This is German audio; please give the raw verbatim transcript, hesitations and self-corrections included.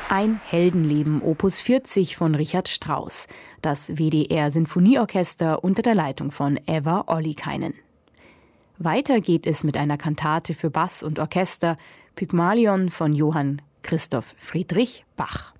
Ein Heldenleben, Opus vierzig von Richard Strauss. Das W D R-Sinfonieorchester unter der Leitung von Eva Ollikainen. Weiter geht es mit einer Kantate für Bass und Orchester, Pygmalion von Johann Christoph Friedrich Bach.